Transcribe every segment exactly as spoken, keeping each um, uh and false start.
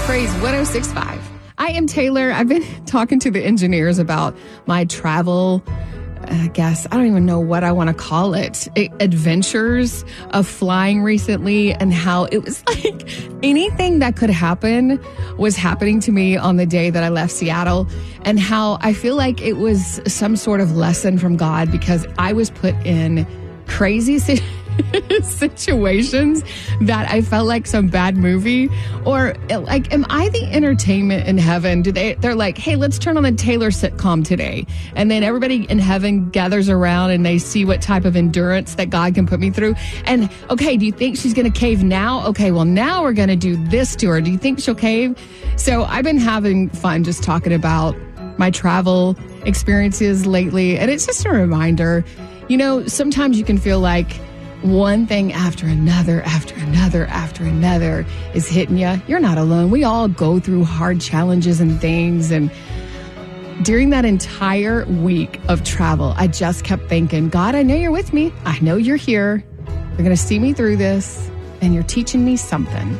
Praise one oh six point five. I am Taylor. I've been talking to the engineers about my travel, I guess, I don't even know what I want to call it, adventures of flying recently, and how it was like anything that could happen was happening to me on the day that I left Seattle, and how I feel like it was some sort of lesson from God because I was put in crazy situations. situations that I felt like some bad movie, or like, am I the entertainment in heaven? Do they, they're like, hey, let's turn on the Taylor sitcom today. And then everybody in heaven gathers around and they see what type of endurance that God can put me through. And okay, do you think she's going to cave now? Okay, well, now we're going to do this to her. Do you think she'll cave? So I've been having fun just talking about my travel experiences lately. And it's just a reminder, you know, sometimes you can feel like one thing after another, after another, after another is hitting you. You're not alone. We all go through hard challenges and things. And during that entire week of travel, I just kept thinking, God, I know you're with me. I know you're here. You're going to see me through this, and you're teaching me something.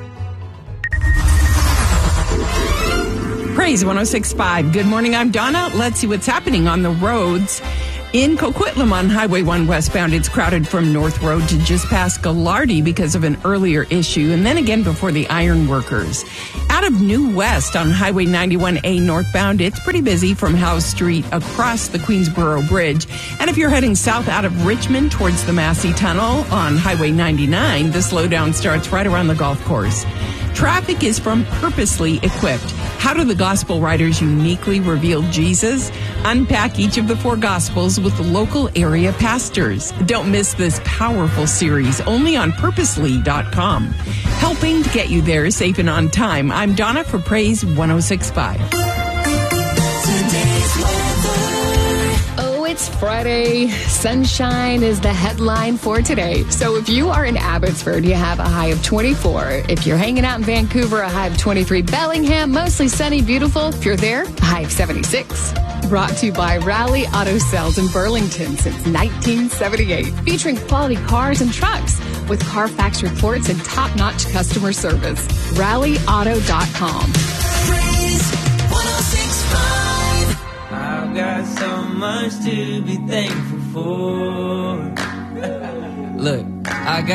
Praise one oh six point five. Good morning. I'm Donna. Let's see what's happening on the roads. In Coquitlam on Highway one westbound, it's crowded from North Road to just past Gallardi because of an earlier issue, and then again before the iron workers. Out of New West on Highway ninety-one A northbound, it's pretty busy from Howe Street across the Queensboro Bridge. And if you're heading south out of Richmond towards the Massey Tunnel on Highway ninety-nine, the slowdown starts right around the golf course. Traffic is from Purposely Equipped. How do the gospel writers uniquely reveal Jesus? Unpack each of the four gospels with local area pastors. Don't miss this powerful series only on purposely dot com. Helping to get you there safe and on time. I'm Donna for Praise one oh six point five. It's Friday. Sunshine is the headline for today. So if you are in Abbotsford, you have a high of twenty-four. If you're hanging out in Vancouver, a high of twenty-three. Bellingham, mostly sunny, beautiful. If you're there, a high of seventy-six. Brought to you by Rally Auto Sales in Burlington since nineteen seventy-eight. Featuring quality cars and trucks with Carfax reports and top-notch customer service. rally auto dot com. I've got so much to be thankful for. Look, I got